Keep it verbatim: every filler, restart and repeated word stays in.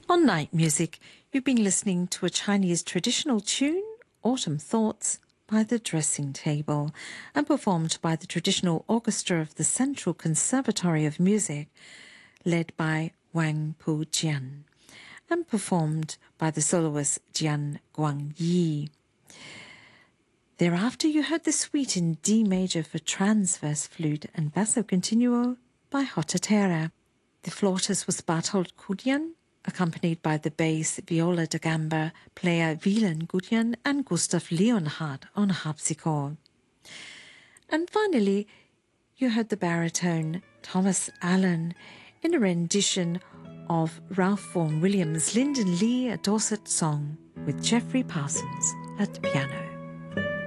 On Night Music, you've been listening to a Chinese traditional tune, Autumn Thoughts, by the Dressing Table, and performed by the traditional orchestra of the Central Conservatory of Music, led by Wang Pujian, and performed by the soloist Jian Guangyi. Thereafter, you heard the suite in D major for transverse flute and basso continuo by Hotatera. The flautist was Barthold Kudian, accompanied by the bass viola da gamba player Wieland Gudjan and Gustav Leonhardt on harpsichord. And finally, you heard the baritone Thomas Allen in a rendition of Ralph Vaughan Williams' Lyndon Lee, A Dorset Song, with Geoffrey Parsons at the piano.